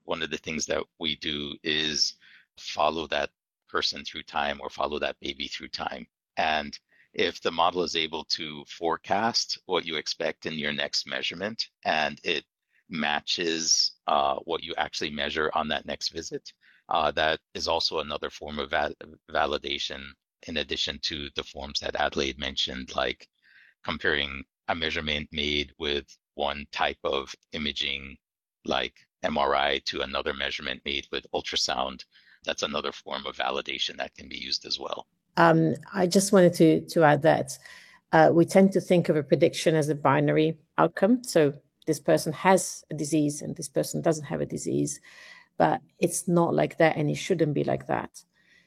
one of the things that we do is follow that person through time or follow that baby through time. And if the model is able to forecast what you expect in your next measurement and it matches what you actually measure on that next visit, that is also another form of validation in addition to the forms that Adelaide mentioned, like comparing a measurement made with one type of imaging, like MRI, to another measurement made with ultrasound. That's another form of validation that can be used as well. I just wanted to add that we tend to think of a prediction as a binary outcome. So this person has a disease and this person doesn't have a disease, but it's not like that, and it shouldn't be like that.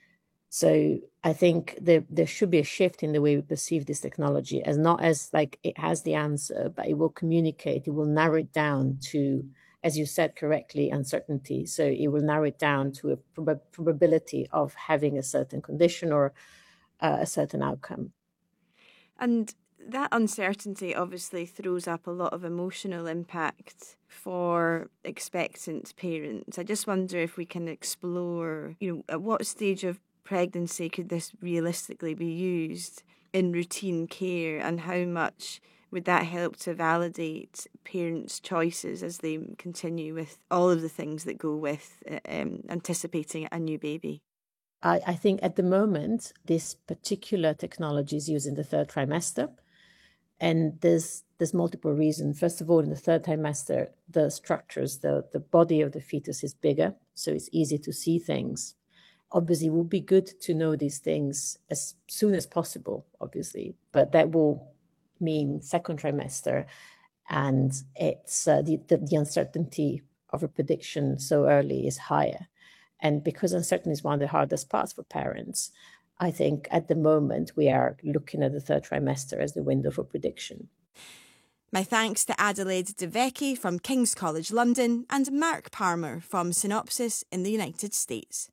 So I think there should be a shift in the way we perceive this technology, as not as like it has the answer, but it will communicate, it will narrow it down to, as you said correctly, uncertainty. So it will narrow it down to a probability of having a certain condition or a certain outcome. And that uncertainty obviously throws up a lot of emotional impact for expectant parents. I just wonder if we can explore, at what stage of pregnancy could this realistically be used in routine care, and how much would that help to validate parents' choices as they continue with all of the things that go with anticipating a new baby? I think at the moment, this particular technology is used in the third trimester. And there's multiple reasons. First of all, in the third trimester, the structures, the body of the fetus is bigger, so it's easy to see things. Obviously, it would be good to know these things as soon as possible, obviously, but that will mean second trimester, and it's the uncertainty of a prediction so early is higher. And because uncertainty is one of the hardest parts for parents, I think at the moment we are looking at the third trimester as the window for prediction. My thanks to Adelaide De Vecchi from King's College London and Mark Palmer from Synopsys in the United States.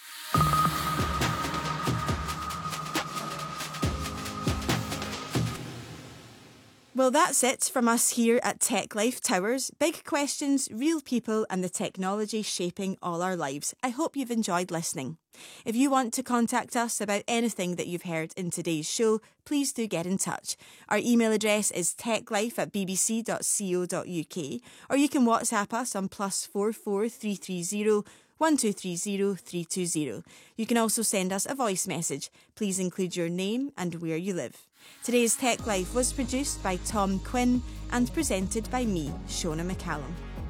Well, that's it from us here at Tech Life Towers. Big questions, real people, and the technology shaping all our lives. I hope you've enjoyed listening. If you want to contact us about anything that you've heard in today's show, please do get in touch. Our email address is techlife@bbc.co.uk, or you can WhatsApp us on +44 330 1230 320. You can also send us a voice message. Please include your name and where you live. Today's Tech Life was produced by Tom Quinn and presented by me, Shona McCallum.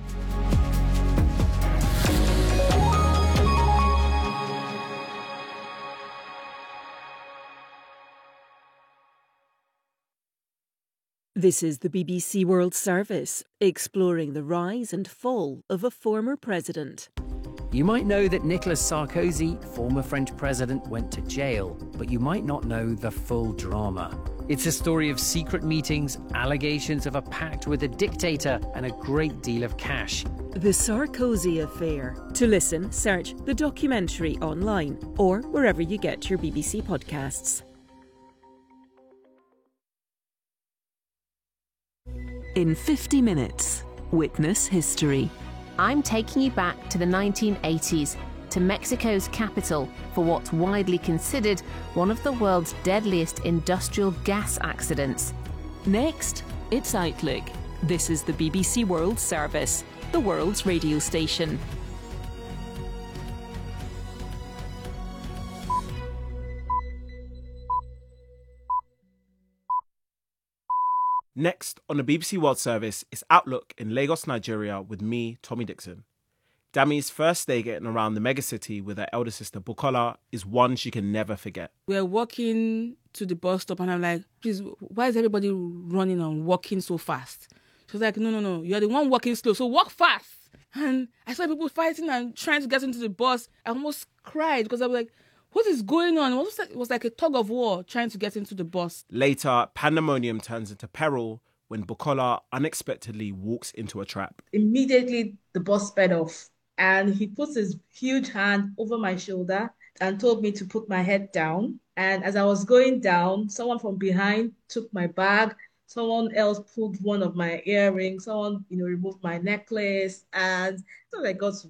This is the BBC World Service, exploring the rise and fall of a former president. You might know that Nicolas Sarkozy, former French president, went to jail, but you might not know the full drama. It's a story of secret meetings, allegations of a pact with a dictator, and a great deal of cash. The Sarkozy Affair. To listen, search the documentary online or wherever you get your BBC podcasts. In 50 minutes, witness history. I'm taking you back to the 1980s, to Mexico's capital, for what's widely considered one of the world's deadliest industrial gas accidents. Next, it's Outlook. This is the BBC World Service, the world's radio station. Next on the BBC World Service is Outlook in Lagos, Nigeria with me, Tommy Dixon. Dami's first day getting around the megacity with her elder sister Bukola is one she can never forget. We're walking to the bus stop and I'm like, please, why is everybody running and walking so fast? She was like, no, you're the one walking slow, so walk fast. And I saw people fighting and trying to get into the bus. I almost cried because I was like, what is going on? It was like a tug of war trying to get into the bus. Later, pandemonium turns into peril when Bukola unexpectedly walks into a trap. Immediately, the bus sped off and he puts his huge hand over my shoulder and told me to put my head down. And as I was going down, someone from behind took my bag. Someone else pulled one of my earrings. Someone, removed my necklace. And so I got